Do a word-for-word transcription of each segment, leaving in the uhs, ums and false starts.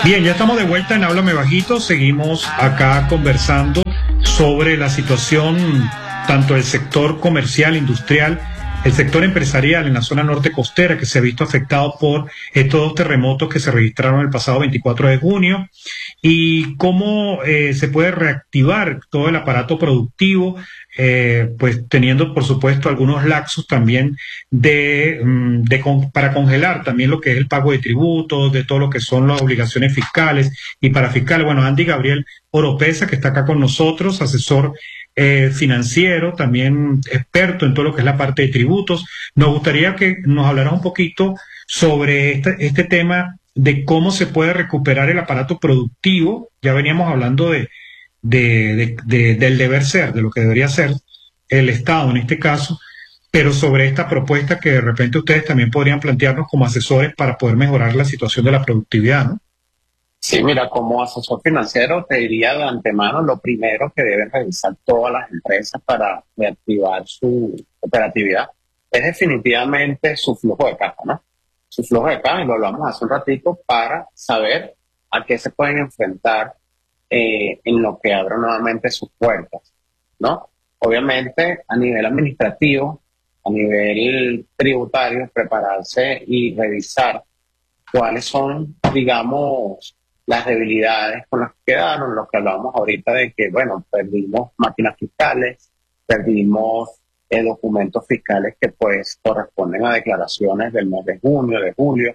Bien, ya estamos de vuelta en Háblame Bajito. Seguimos acá conversando sobre la situación tanto del sector comercial, industrial, el sector empresarial en la zona norte costera, que se ha visto afectado por estos dos terremotos que se registraron el pasado veinticuatro de junio, y cómo eh, se puede reactivar todo el aparato productivo, eh, pues teniendo por supuesto algunos lapsos también de, mm, de con, para congelar también lo que es el pago de tributos, de todo lo que son las obligaciones fiscales y parafiscales. Bueno, Andy Gabriel Oropesa, que está acá con nosotros, asesor eh, financiero, también experto en todo lo que es la parte de tributos. Nos gustaría que nos hablaras un poquito sobre este, este tema de cómo se puede recuperar el aparato productivo. Ya veníamos hablando de, de, de, de, del deber ser, de lo que debería ser el Estado en este caso, pero sobre esta propuesta que de repente ustedes también podrían plantearnos como asesores para poder mejorar la situación de la productividad, ¿no? Sí, mira, como asesor financiero te diría de antemano lo primero que deben revisar todas las empresas para reactivar su operatividad es definitivamente su flujo de caja, ¿no? Su flujo de caja, y lo hablamos hace un ratito, para saber a qué se pueden enfrentar eh, en lo que abran nuevamente sus puertas, ¿no? Obviamente, a nivel administrativo, a nivel tributario, prepararse y revisar cuáles son, digamos, las debilidades con las que quedaron, lo que hablábamos ahorita de que, bueno, perdimos máquinas fiscales, perdimos eh, documentos fiscales que pues corresponden a declaraciones del mes de junio, de julio.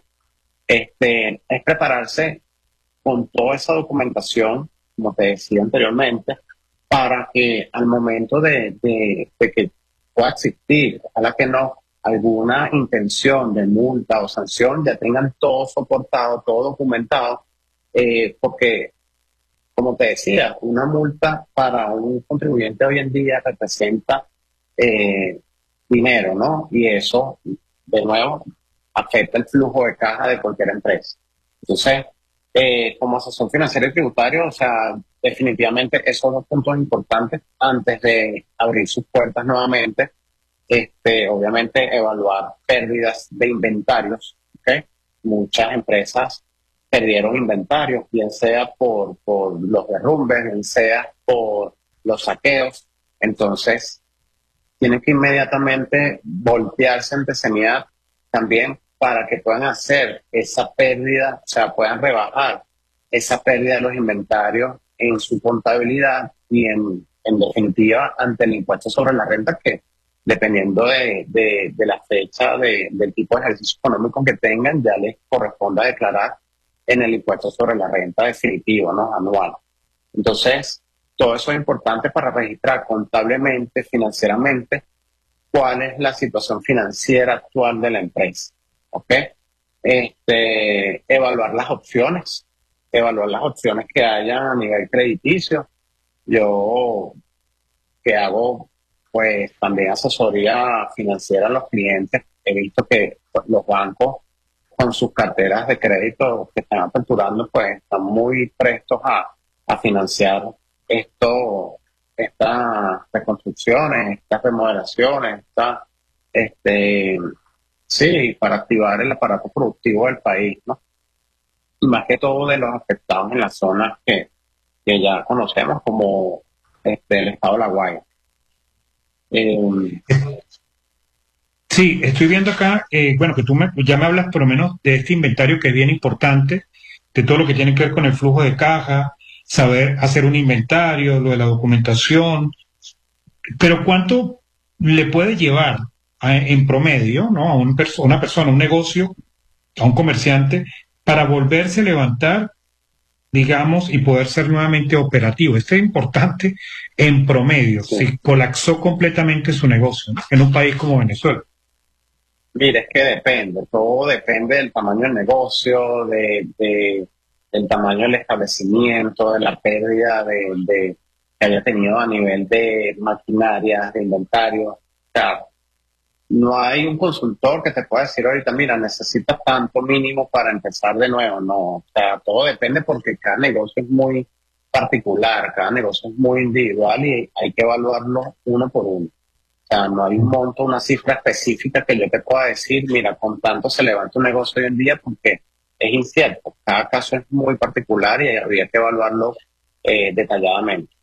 Este, es prepararse con toda esa documentación, como te decía anteriormente, para que al momento de, de, de que pueda existir, ojalá que no, alguna intención de multa o sanción, ya tengan todo soportado, todo documentado, eh, porque, como te decía, una multa para un contribuyente hoy en día representa eh, dinero, ¿no? Y eso, de nuevo, afecta el flujo de caja de cualquier empresa. Entonces, eh, como asesor financiero y tributario, o sea, definitivamente esos dos puntos importantes antes de abrir sus puertas nuevamente. Este, obviamente, evaluar pérdidas de inventarios, ¿okay? Muchas empresas perdieron inventarios, bien sea por, por los derrumbes, bien sea por los saqueos. Entonces, tienen que inmediatamente voltearse en decenidad también para que puedan hacer esa pérdida, o sea, puedan rebajar esa pérdida de los inventarios en su contabilidad y en, en definitiva ante el impuesto sobre la renta, que dependiendo de, de, de la fecha de, del tipo de ejercicio económico que tengan, ya les corresponda declarar en el impuesto sobre la renta definitivo, ¿no? Anual. Entonces, todo eso es importante para registrar contablemente, financieramente, cuál es la situación financiera actual de la empresa, ¿ok? Este, evaluar las opciones, evaluar las opciones que hayan a nivel crediticio. Yo, que hago pues también asesoría financiera a los clientes, he visto que pues, los bancos con sus carteras de crédito que están aperturando, pues están muy prestos a, a financiar esto, estas reconstrucciones, estas remodelaciones, esta, este, sí, para activar el aparato productivo del país, ¿no? Y más que todo de los afectados en las zonas que, que ya conocemos como este, el estado de La Guaira. Eh, Sí, estoy viendo acá, eh, bueno, que tú me, ya me hablas por lo menos de este inventario que es bien importante, de todo lo que tiene que ver con el flujo de caja, saber hacer un inventario, lo de la documentación, pero ¿cuánto le puede llevar a- en promedio, ¿no? A un perso- una persona, un negocio, a un comerciante, para volverse a levantar, digamos, y poder ser nuevamente operativo? Esto es importante en promedio, sí. si colapsó completamente su negocio, ¿no? En un país como Venezuela. Mire, es que depende, todo depende del tamaño del negocio, de, de- del tamaño del establecimiento, de la pérdida de, de- que haya tenido a nivel de maquinarias, de inventario. O sea, no hay un consultor que te pueda decir ahorita, mira, necesitas tanto mínimo para empezar de nuevo. No, o sea, todo depende porque cada negocio es muy particular, cada negocio es muy individual y hay que evaluarlo uno por uno. O sea, no hay un monto, una cifra específica que yo te pueda decir, mira, con tanto se levanta un negocio hoy en día, porque es incierto. Cada caso es muy particular y habría que evaluarlo eh, detalladamente.